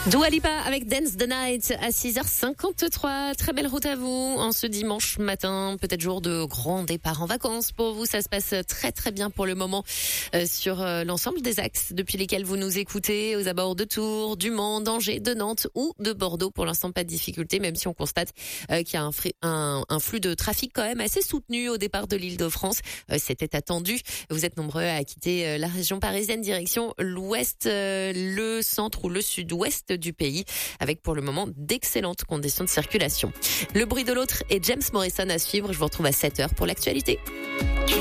Dua Lipa avec Dance the Night à 6h53. Très belle route à vous en ce dimanche matin. Peut-être jour de grand départ en vacances pour vous. Ça se passe très très bien pour le moment sur l'ensemble des axes depuis lesquels vous nous écoutez, aux abords de Tours, du Mans, d'Angers, de Nantes ou de Bordeaux. Pour l'instant, pas de difficulté, même si on constate qu'il y a un flux de trafic quand même assez soutenu au départ de l'Île-de-France. C'était attendu. Vous êtes nombreux à quitter la région parisienne direction l'ouest, le centre ou le sud-ouest du pays, avec pour le moment d'excellentes conditions de circulation. Le bruit de l'autre et James Morrison à suivre. Je vous retrouve à 7h pour l'actualité.